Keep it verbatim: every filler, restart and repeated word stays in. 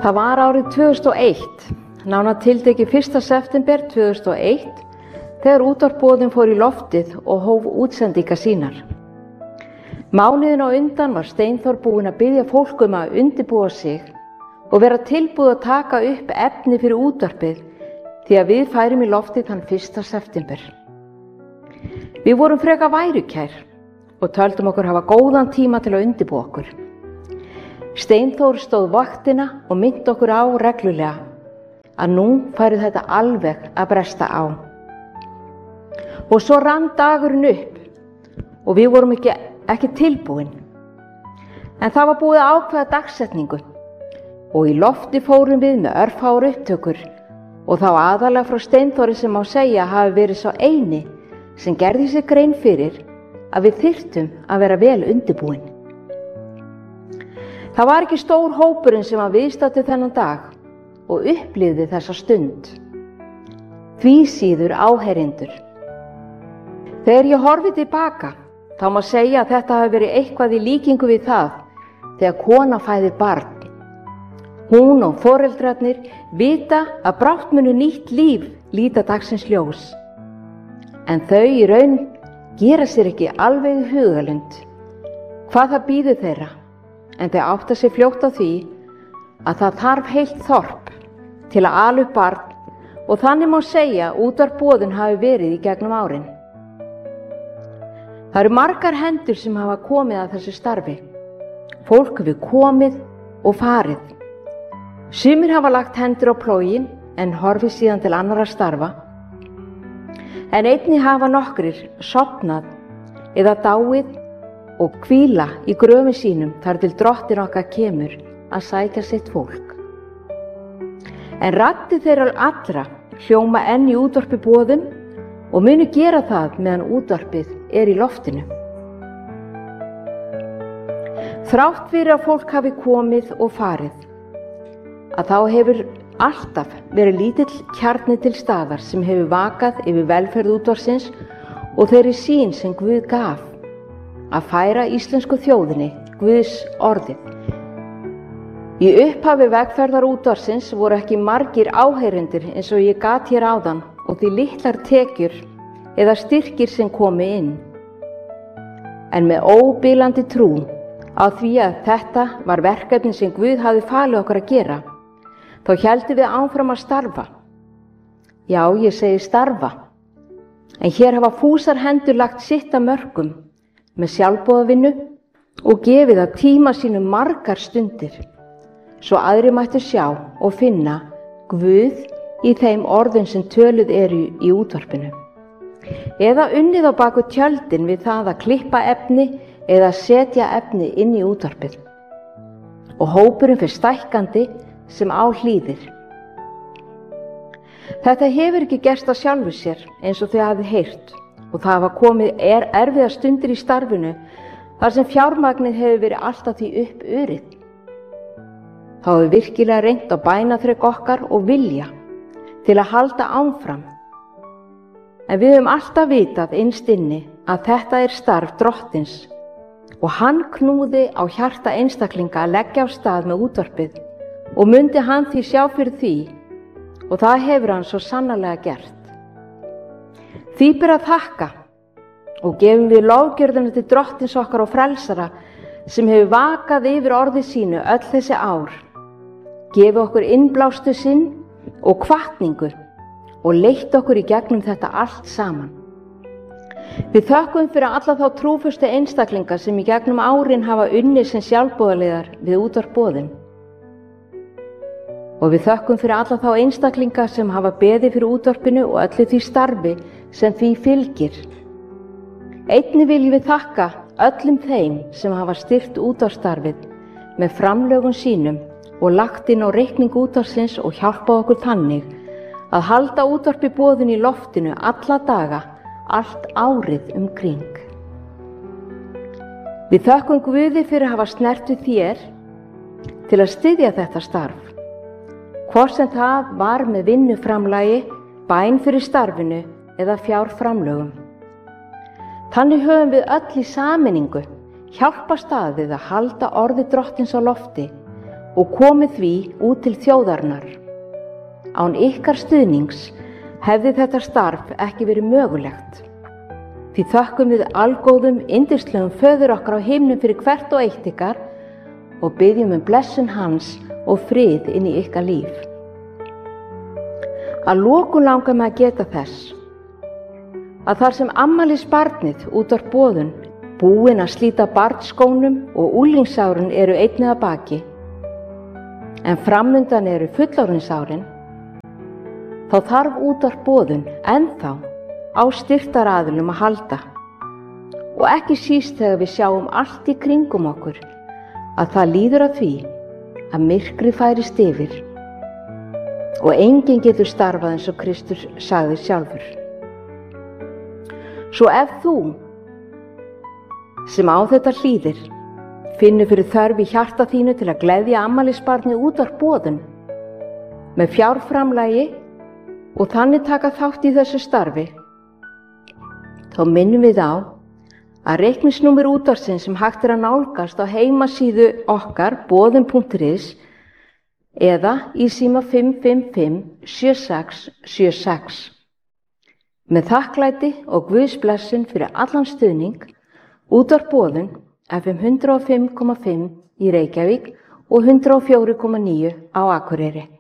Það var árið tvö þúsund og eitt, nánar tiltekið fyrsta september tvö þúsund og eitt, þegar útvarpsboðin fór í loftið og hóf útsendingar sínar. Mánuðin á undan var Steinþór búinn að biðja fólk um að undirbúa sig og vera tilbúið að taka upp efni fyrir útvarpið því að við færum í loftið þann fyrsta september. Við vorum frekar værukær og töldum okkur hafa góðan tíma til að undirbúa okkur. Steinþór stóð vaktina og minnt okkur á reglulega að nú færi þetta alveg að bresta á. Og svo rann dagurinn upp og við vorum ekki, ekki tilbúin. En það var búið að ákveða dagsetningu og í lofti fórum við með örfáar upptökur og þá aðalega frá Steinþóri sem má segja hafi verið sá eini sem gerði sér grein fyrir að við þyrftum að vera vel undirbúin. Það var ekki stór hópurinn sem var viðstaddur þennan dag og upplifði þessa stund. Því síður áheyrendur. Þegar ég horfi tilbaka, þá má segja að þetta hafi verið eitthvað í líkingu við það þegar kona fæðir barn. Hún og foreldrarnir vita að brátt munu nýtt líf líta dagsins ljós. En þau í raun gera sér ekki alveg hugalund hvað það býður þeirra, en þau átta sig fljótt á því að það þarf heilt þorp til að ala upp barn og þannig má segja að útvarpsboðin hafi verið í gegnum árin. Það eru margar hendur sem hafa komið að þessu starfi. Fólk hefur komið og farið. Sumir hafa lagt hendur á plóginn en horfið síðan til annarra starfa. En einnig hafa nokkrir sofnað eða dáið og hvíla í gröfum sínum þar til drottinn okkar kemur að sækja sitt fólk. En raddir þeirra allra hljóma enn í útvarpsboðum og munu gera það meðan útvarpið er í loftinu. Þrátt fyrir að fólk hafi komið og farið, að þá hefur alltaf verið lítill kjarni til staðar sem hefur vakað yfir velferð útvarpsins og þeirri sýn sem Guð gaf að færa íslensku þjóðinni Guðs orðið. Í upphafi vegferðar útvarpsins voru ekki margir áheyrendur eins og ég gat hér áðan og því litlar tekjur eða styrkir sem komu inn. En með óbilandi trú á því að þetta var verkefni sem Guð hafði falið okkur að gera, þá héldum við áfram að starfa. Já, ég segi starfa. En hér hafa fúsar hendur lagt sitt að mörkum með sjálfboðavinnu og gefið að tíma sínum margar stundir, svo aðrir mættu sjá og finna Guð í þeim orðum sem töluð eru í útvarpinu. Eða unnið á baku tjöldin við það að klippa efni eða setja efni inn í útvarpið. Og hópurinn fyrir stækkandi sem á hlýðir. Þetta hefur ekki gerst að sjálfu sér eins og þau hafið heyrt og það hafa komið er erfiðar stundir í starfinu þar sem fjármagnið hefur verið alltaf því upp urið. Þá hefur virkilega reynt á bænaþrek okkar og vilja til að halda áfram. En við höfum alltaf vitað innst inni að þetta er starf Drottins og hann knúði á hjarta einstaklinga að leggja af stað með útvarpið og mundi hann því sjá fyrir því og það hefur hann svo sannarlega gert. Því ber að þakka og gefum við lofgjörðina til Drottins okkar og frelsara sem hefur vakað yfir orði sínu öll þessi ár, gefið okkur innblástu sinn og hvatningu og leitt okkur í gegnum þetta allt saman. Við þökkum fyrir alla þá trúföstu einstaklinga sem í gegnum árin hafa unnið sem sjálfboðaliðar við útvarpsboðin. Og við þökkum fyrir alla þá einstaklinga sem hafa beðið fyrir útvarpinu og öllu því starfi sem því fylgir. Einnig viljum við þakka öllum þeim sem hafa styrkt útvarpsstarfið með framlögum sínum og lagt inn á reikning útvarpsins og hjálpað okkur þannig að halda útvarpsboðin í loftinu alla daga, allt árið um kring. Við þökkum Guði fyrir að hafa snert við þér til að styðja þetta starf. Hvort sem það var með vinnuframlagi, bæn fyrir starfinu eða fjárframlögum. Þannig höfum við öll í sameiningu hjálpast að við að halda orði Drottins á lofti og komið því út til þjóðarinnar. Án ykkar stuðnings hefði þetta starf ekki verið mögulegt. Því þökkum við algóðum, yndislegum föður okkar á himnum fyrir hvert og eitt ykkar og byggjum um blessun hans og frið inn í ykkar líf. Að lokum langar mig að geta þess að þar sem afmælisbarnið út var boðun, búin að slíta barnsskónum og unglingsárin eru einnig að baki, en framundan eru fullorðinsárin, þá þarf útvarp boðun ennþá á styrktaraðilum að halda og ekki síst þegar við sjáum allt í kringum okkur að það líður að því að myrkrið færist yfir og enginn getur starfað eins og Kristur sagði sjálfur. Svo ef þú sem á þetta hlýðir finnur fyrir þörf í hjarta þínu til að gleðja afmælisbarnið útvarp boðun með fjárframlagi og þannig taka þátt í þessu starfi, þá minnum við á að reikningsnúmer útvarpsins sem hægt er að nálgast á heimasíðu okkar boðun punktur is eða í síma fimm fimm fimm sjö sex sjö sex. Með þakklæti og Guðs blessun fyrir allan stuðning, útvarp boðun F M hundrað og fimm komma fimm í Reykjavík og hundrað og fjögur komma níu á Akureyri.